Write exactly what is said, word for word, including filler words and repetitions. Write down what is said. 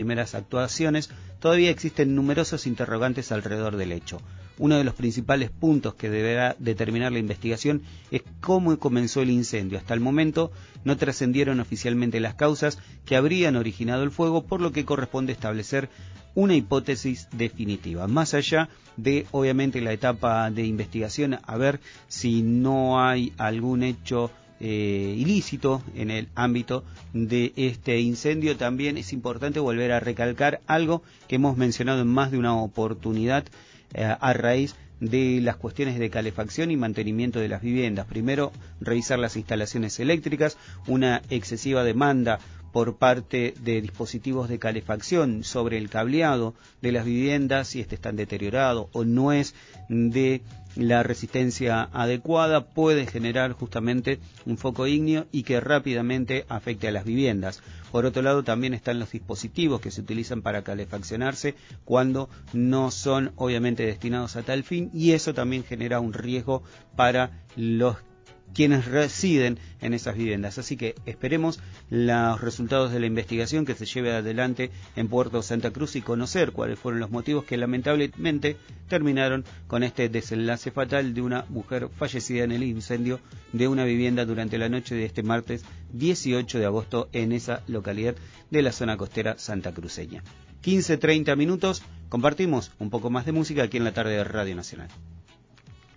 primeras actuaciones, todavía existen numerosos interrogantes alrededor del hecho. Uno de los principales puntos que deberá determinar la investigación es cómo comenzó el incendio. Hasta el momento no trascendieron oficialmente las causas que habrían originado el fuego, por lo que corresponde establecer una hipótesis definitiva. Más allá de, obviamente, la etapa de investigación, a ver si no hay algún hecho eh, ilícito en el ámbito de este incendio, también es importante volver a recalcar algo que hemos mencionado en más de una oportunidad eh, a raíz de las cuestiones de calefacción y mantenimiento de las viviendas. Primero, revisar las instalaciones eléctricas, una excesiva demanda por parte de dispositivos de calefacción sobre el cableado de las viviendas, si este está deteriorado o no es de la resistencia adecuada, puede generar justamente un foco ígneo y que rápidamente afecte a las viviendas. Por otro lado, también están los dispositivos que se utilizan para calefaccionarse cuando no son obviamente destinados a tal fin, y eso también genera un riesgo para los quienes residen en esas viviendas. Así que esperemos los resultados de la investigación que se lleve adelante en Puerto Santa Cruz y conocer cuáles fueron los motivos que lamentablemente terminaron con este desenlace fatal de una mujer fallecida en el incendio de una vivienda durante la noche de este martes dieciocho de agosto en esa localidad de la zona costera santacruceña. quince treinta minutos, compartimos un poco más de música aquí en la tarde de Radio Nacional.